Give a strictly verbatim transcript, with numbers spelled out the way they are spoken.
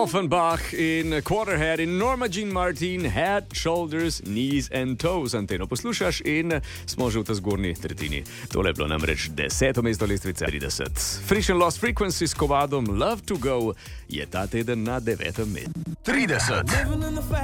Offenbach in Quarterhead in Norma Jean Martin, Head, Shoulders, Knees and Toes. Anteno poslušaš in smo že v tej zgornji tretjini. Tole je bilo namreč deseto mesto lestvice trideset. Fresh and Lost Frequency s kovadom Love to Go je ta teden na devetem mestu. trideset.